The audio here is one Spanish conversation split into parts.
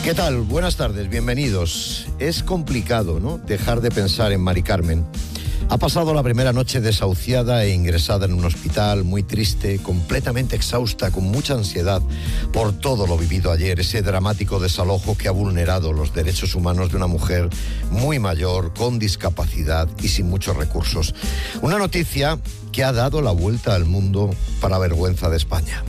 ¿Qué tal? Buenas tardes, bienvenidos. Es complicado, ¿no?, dejar de pensar en Mari Carmen. Ha pasado la primera noche desahuciada e ingresada en un hospital, muy triste, completamente exhausta, con mucha ansiedad por todo lo vivido ayer, ese dramático desalojo que ha vulnerado los derechos humanos de una mujer muy mayor, con discapacidad y sin muchos recursos. Una noticia que ha dado la vuelta al mundo para vergüenza de España.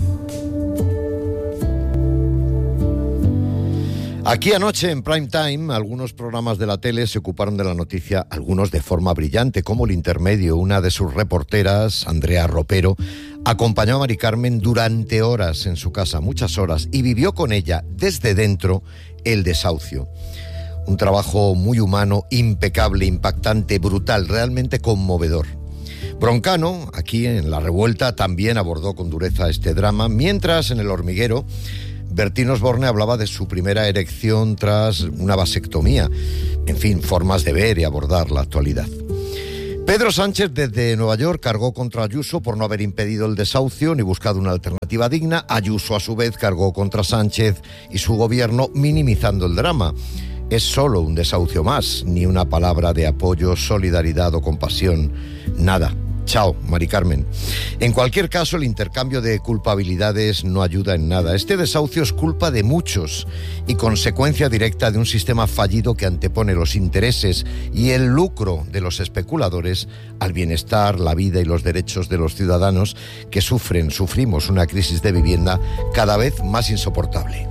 Aquí anoche, en prime time, algunos programas de la tele se ocuparon de la noticia, algunos de forma brillante, como El Intermedio. Una de sus reporteras, Andrea Ropero, acompañó a Mari Carmen durante horas en su casa, muchas horas, y vivió con ella, desde dentro, el desahucio. Un trabajo muy humano, impecable, impactante, brutal, realmente conmovedor. Broncano, aquí en La Revuelta, también abordó con dureza este drama, mientras en El Hormiguero Bertín Osborne hablaba de su primera erección tras una vasectomía. En fin, formas de ver y abordar la actualidad. Pedro Sánchez, desde Nueva York, cargó contra Ayuso por no haber impedido el desahucio ni buscado una alternativa digna. Ayuso, a su vez, cargó contra Sánchez y su gobierno, minimizando el drama. Es solo un desahucio más, ni una palabra de apoyo, solidaridad o compasión. Nada. Chao, Mari Carmen. En cualquier caso, el intercambio de culpabilidades no ayuda en nada. Este desahucio es culpa de muchos y consecuencia directa de un sistema fallido que antepone los intereses y el lucro de los especuladores al bienestar, la vida y los derechos de los ciudadanos que sufrimos una crisis de vivienda cada vez más insoportable.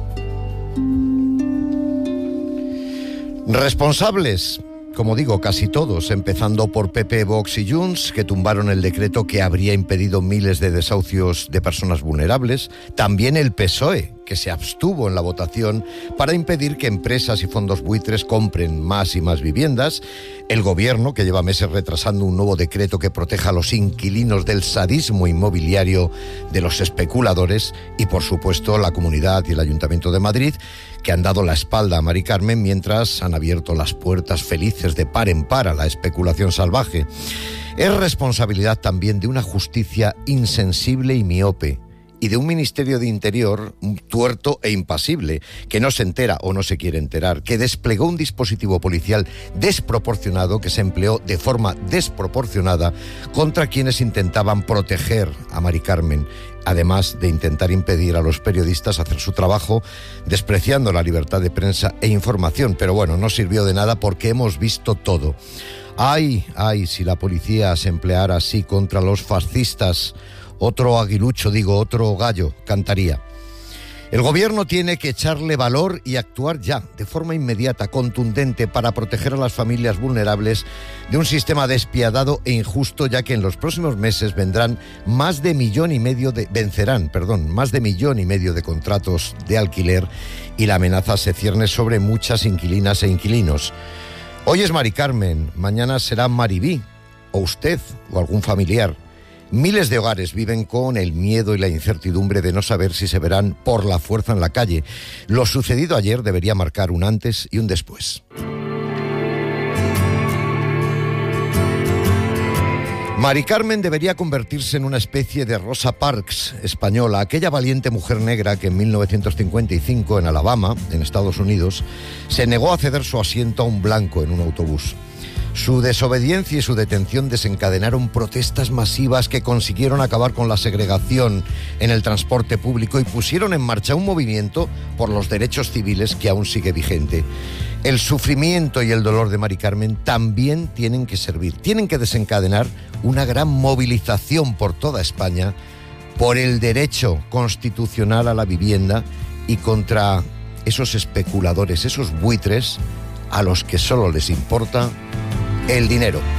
Responsables, como digo, casi todos, empezando por PP, Vox y Junts, que tumbaron el decreto que habría impedido miles de desahucios de personas vulnerables. También el PSOE, que se abstuvo en la votación para impedir que empresas y fondos buitres compren más y más viviendas. El gobierno, que lleva meses retrasando un nuevo decreto que proteja a los inquilinos del sadismo inmobiliario de los especuladores. Y, por supuesto, la Comunidad y el Ayuntamiento de Madrid, que han dado la espalda a Mari Carmen mientras han abierto las puertas felices de par en par a la especulación salvaje. Es responsabilidad también de una justicia insensible y miope, y de un Ministerio de Interior tuerto e impasible, que no se entera o no se quiere enterar, que desplegó un dispositivo policial desproporcionado, que se empleó de forma desproporcionada contra quienes intentaban proteger a Mari Carmen, además de intentar impedir a los periodistas hacer su trabajo, despreciando la libertad de prensa e información. Pero bueno, no sirvió de nada porque hemos visto todo. Ay, si la policía se empleara así contra los fascistas, otro aguilucho, otro gallo cantaría. El gobierno tiene que echarle valor y actuar ya, de forma inmediata, contundente, para proteger a las familias vulnerables de un sistema despiadado e injusto, ya que en los próximos meses vencerán más de 1,5 millones de contratos de alquiler y la amenaza se cierne sobre muchas inquilinas e inquilinos. Hoy es Mari Carmen, mañana será Maribí, o usted, o algún familiar. Miles de hogares viven con el miedo y la incertidumbre de no saber si se verán por la fuerza en la calle. Lo sucedido ayer debería marcar un antes y un después. Mari Carmen debería convertirse en una especie de Rosa Parks española, aquella valiente mujer negra que en 1955, en Alabama, en Estados Unidos, se negó a ceder su asiento a un blanco en un autobús. Su desobediencia y su detención desencadenaron protestas masivas que consiguieron acabar con la segregación en el transporte público y pusieron en marcha un movimiento por los derechos civiles que aún sigue vigente. El sufrimiento y el dolor de Mari Carmen también tienen que servir, tienen que desencadenar una gran movilización por toda España por el derecho constitucional a la vivienda y contra esos especuladores, esos buitres a los que solo les importa el dinero.